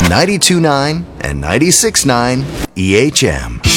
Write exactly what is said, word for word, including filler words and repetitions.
ninety-two point nine and ninety-six point nine E H M.